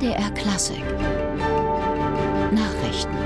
NDR Klassik Nachrichten.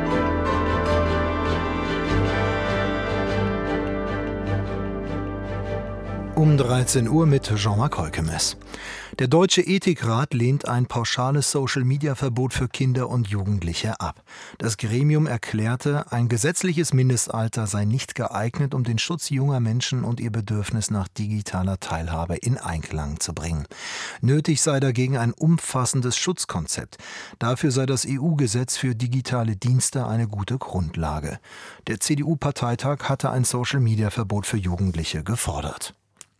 Um 13 Uhr mit Jean-Marc Heukemes. Der Deutsche Ethikrat lehnt ein pauschales Social-Media-Verbot für Kinder und Jugendliche ab. Das Gremium erklärte, ein gesetzliches Mindestalter sei nicht geeignet, um den Schutz junger Menschen und ihr Bedürfnis nach digitaler Teilhabe in Einklang zu bringen. Nötig sei dagegen ein umfassendes Schutzkonzept. Dafür sei das EU-Gesetz für digitale Dienste eine gute Grundlage. Der CDU-Parteitag hatte ein Social-Media-Verbot für Jugendliche gefordert.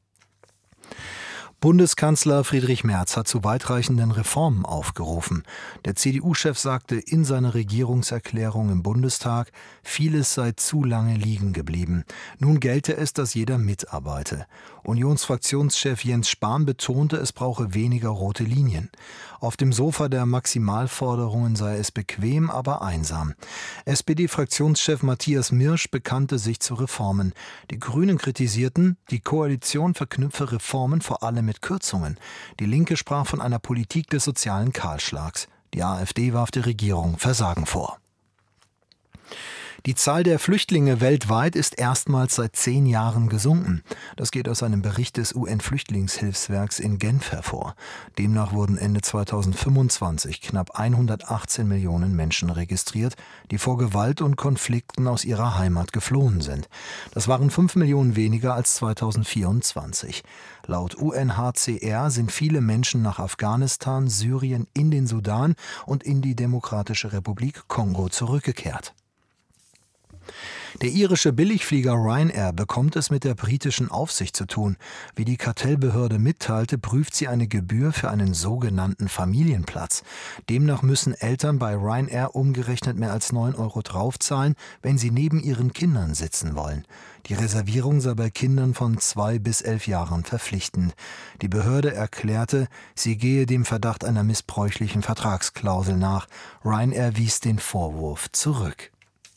Bundeskanzler Friedrich Merz hat zu weitreichenden Reformen aufgerufen. Der CDU-Chef sagte in seiner Regierungserklärung im Bundestag, vieles sei zu lange liegen geblieben. Nun gelte es, dass jeder mitarbeite. Unionsfraktionschef Jens Spahn betonte, es brauche weniger rote Linien. Auf dem Sofa der Maximalforderungen sei es bequem, aber einsam. SPD-Fraktionschef Matthias Mirsch bekannte sich zu Reformen. Die Grünen kritisierten, die Koalition verknüpfe Reformen vor allem mit Kürzungen. Die Linke sprach von einer Politik des sozialen Kahlschlags. Die AfD warf der Regierung Versagen vor. Die Zahl der Flüchtlinge weltweit ist erstmals seit 10 Jahren gesunken. Das geht aus einem Bericht des UN-Flüchtlingshilfswerks in Genf hervor. Demnach wurden Ende 2025 knapp 118 Millionen Menschen registriert, die vor Gewalt und Konflikten aus ihrer Heimat geflohen sind. Das waren 5 Millionen weniger als 2024. Laut UNHCR sind viele Menschen nach Afghanistan, Syrien, in den Sudan und in die Demokratische Republik Kongo zurückgekehrt. Der irische Billigflieger Ryanair bekommt es mit der britischen Aufsicht zu tun. Wie die Kartellbehörde mitteilte, prüft sie eine Gebühr für einen sogenannten Familienplatz. Demnach müssen Eltern bei Ryanair umgerechnet mehr als 9 € draufzahlen, wenn sie neben ihren Kindern sitzen wollen. Die Reservierung sei bei Kindern von 2 bis 11 Jahren verpflichtend. Die Behörde erklärte, sie gehe dem Verdacht einer missbräuchlichen Vertragsklausel nach. Ryanair wies den Vorwurf zurück.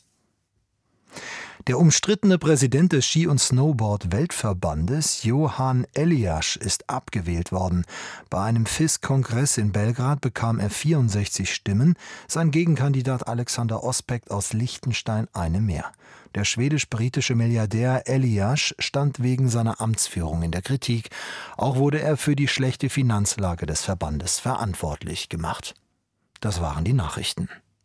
Der umstrittene Präsident des Ski- und Snowboard-Weltverbandes, Johan Eliasch, ist abgewählt worden. Bei einem FIS-Kongress in Belgrad bekam er 64 Stimmen, sein Gegenkandidat Alexander Ospekt aus Liechtenstein eine mehr. Der schwedisch-britische Milliardär Eliasch stand wegen seiner Amtsführung in der Kritik. Auch wurde er für die schlechte Finanzlage des Verbandes verantwortlich gemacht. Das waren die Nachrichten.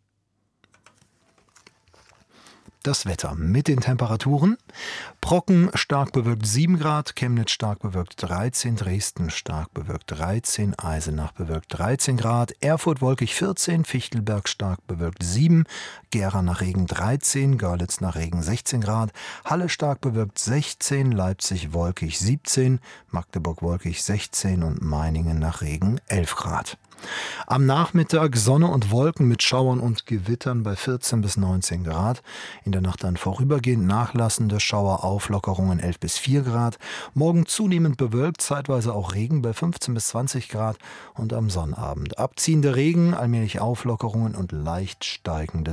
Das Wetter mit den Temperaturen: Brocken stark bewölkt 7 Grad, Chemnitz stark bewölkt 13, Dresden stark bewölkt 13, Eisenach bewölkt 13 Grad, Erfurt wolkig 14, Fichtelberg stark bewölkt 7, Gera nach Regen 13, Görlitz nach Regen 16 Grad, Halle stark bewölkt 16, Leipzig wolkig 17, Magdeburg wolkig 16 und Meiningen nach Regen 11 Grad. Am Nachmittag Sonne und Wolken mit Schauern und Gewittern bei 14 bis 19 Grad. In der Nacht dann vorübergehend nachlassende Schauerauflockerungen 11 bis 4 Grad. Morgen zunehmend bewölkt, zeitweise auch Regen bei 15 bis 20 Grad. Und am Sonnabend abziehender Regen, allmählich Auflockerungen und leicht steigende